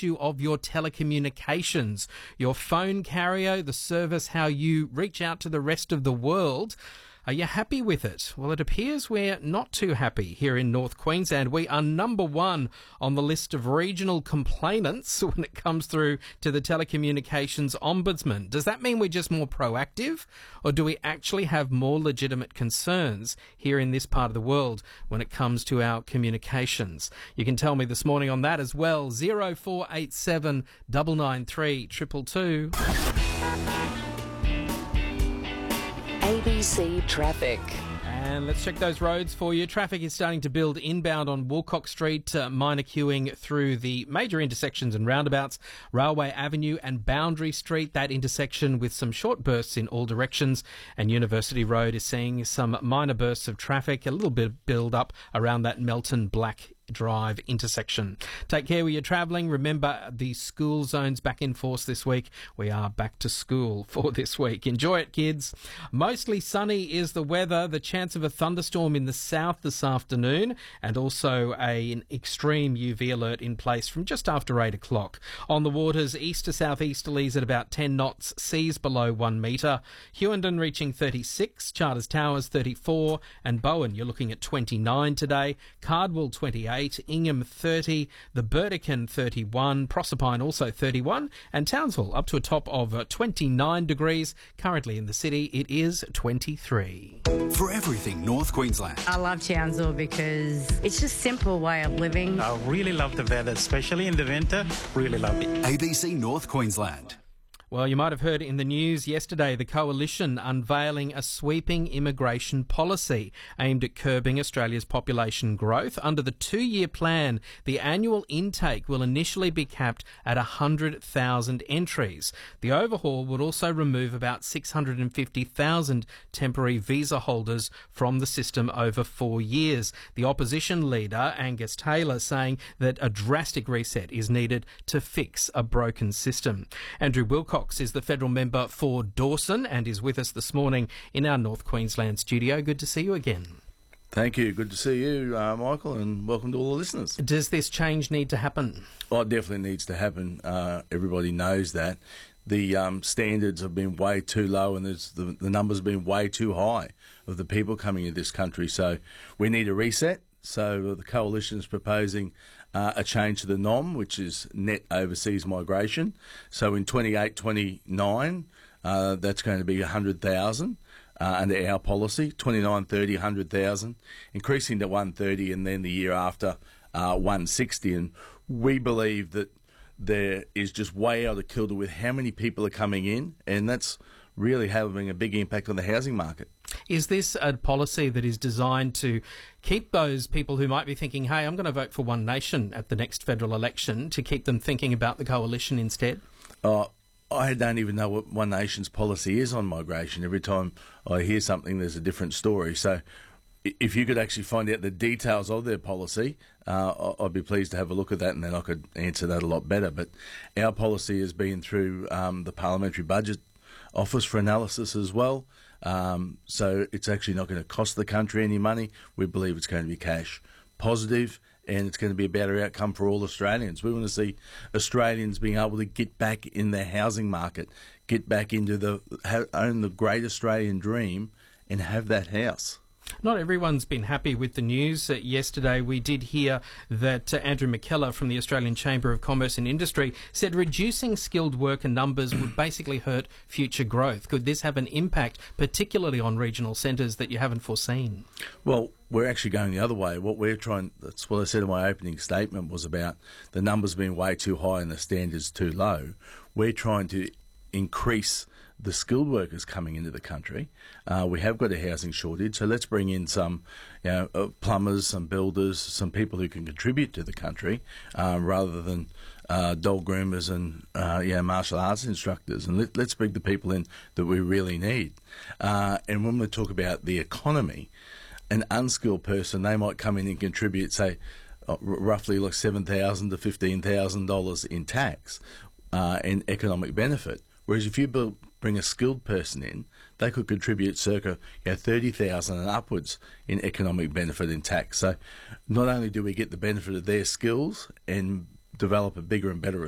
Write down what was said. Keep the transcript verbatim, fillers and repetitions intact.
issue of your telecommunications, your phone carrier, the service, how you reach out to the rest of the world. Are you happy with it? Well, it appears we're not too happy here in North Queensland. We are number one on the list of regional complainants when it comes through to the Telecommunications Ombudsman. Does that mean we're just more proactive, or do we actually have more legitimate concerns here in this part of the world when it comes to our communications? You can tell me this morning on that as well. zero four eight seven nine nine three two two two. A B C Traffic. And let's check those roads for you. Traffic is starting to build inbound on Woolcock Street, uh, minor queuing through the major intersections and roundabouts, Railway Avenue and Boundary Street, that intersection with some short bursts in all directions. And University Road is seeing some minor bursts of traffic, a little bit of build up around that Melton Black Drive intersection. Take care when you're travelling. Remember, the school zone's back in force this week. We are back to school for this week. Enjoy it, kids. Mostly sunny is the weather. The chance of a thunderstorm in the south this afternoon, and also a, an extreme U V alert in place from just after eight o'clock. On the waters, east to southeasterlies at about ten knots, seas below one metre. Hughenden reaching thirty-six, Charters Towers thirty-four, and Bowen, you're looking at twenty-nine today. Cardwell twenty-eight. Ingham thirty, the Burdekin thirty-one, Proserpine also thirty-one, and Townsville up to a top of uh, twenty-nine degrees. Currently in the city, it is twenty-three. For everything North Queensland. I love Townsville because it's just a simple way of living. I really love the weather, especially in the winter. Really love it. A B C North Queensland. Well, you might have heard in the news yesterday the Coalition unveiling a sweeping immigration policy aimed at curbing Australia's population growth. Under the two-year plan, the annual intake will initially be capped at one hundred thousand entries. The overhaul would also remove about six hundred fifty thousand temporary visa holders from the system over four years. The opposition leader, Angus Taylor, saying that a drastic reset is needed to fix a broken system. Andrew Wilcox is the federal member for Dawson and is with us this morning in our North Queensland studio. Good to see you again. Thank you. Good to see you, uh, Michael, and welcome to all the listeners. Does this change need to happen? Oh, it definitely needs to happen. Uh, everybody knows that. The um, standards have been way too low, and there's the, the numbers have been way too high of the people coming into this country. So we need a reset. So the Coalition is proposing uh, a change to the norm, which is net overseas migration. So in twenty-eight twenty-nine, uh, that's going to be one hundred thousand uh, under our policy, twenty-nine thirty, one hundred thousand, increasing to one hundred thirty, and then the year after uh, one hundred sixty. And we believe that there is just way out of kilter with how many people are coming in, and that's really having a big impact on the housing market. Is this a policy that is designed to keep those people who might be thinking, hey, I'm going to vote for One Nation at the next federal election, to keep them thinking about the Coalition instead? Uh, I don't even know what One Nation's policy is on migration. Every time I hear something, there's a different story. So if you could actually find out the details of their policy, uh, I'd be pleased to have a look at that, and then I could answer that a lot better. But our policy has been through um, the Parliamentary Budget Office for analysis as well. Um, so it's actually not going to cost the country any money. We believe it's going to be cash positive, and it's going to be a better outcome for all Australians. We want to see Australians being able to get back in the housing market, get back into the, have, own the great Australian dream and have that house. Not everyone's been happy with the news. Uh, yesterday we did hear that uh, Andrew McKellar from the Australian Chamber of Commerce and Industry said reducing skilled worker numbers would basically hurt future growth. Could this have an impact, particularly on regional centres, that you haven't foreseen? Well, we're actually going the other way. What we're trying, that's what I said in my opening statement, was about the numbers being way too high and the standards too low. We're trying to increase the skilled workers coming into the country. Uh, we have got a housing shortage, so let's bring in some, you know, uh, plumbers, some builders, some people who can contribute to the country, uh, rather than uh, dog groomers and uh, you know, martial arts instructors. And let, let's bring the people in that we really need. Uh, and when we talk about the economy, an unskilled person, they might come in and contribute, say, uh, r- roughly like seven thousand dollars to fifteen thousand dollars in tax uh, and economic benefit. Whereas if you build, bring a skilled person in, they could contribute circa you know, thirty thousand dollars and upwards in economic benefit in tax. So not only do we get the benefit of their skills and develop a bigger and better